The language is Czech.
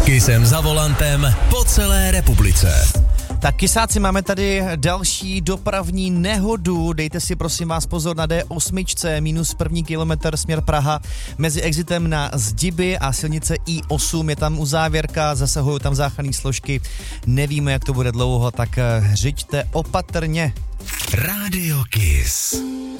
Kissem za volantem po celé republice. Tak kysáci, máme tady další dopravní nehodu. Dejte si prosím vás pozor na D8, minus první kilometr směr Praha. Mezi exitem na Zdiby a silnice I8 je tam uzávěrka, zasahují tam záchranné složky. Nevíme, jak to bude dlouho, tak řiďte opatrně. Rádio Kiss.